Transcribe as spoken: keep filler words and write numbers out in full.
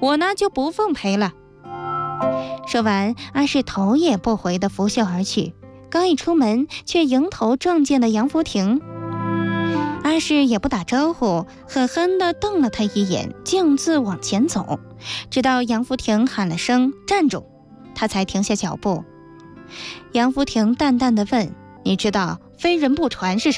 我呢就不奉陪了。说完，阿世头也不回地拂袖而去。刚一出门，却迎头撞见了杨福亭。阿世也不打招呼，狠狠地瞪了他一眼，径自往前走，直到杨福亭喊了声站住，他才停下脚步。杨福亭淡淡地问：你知道非人不传是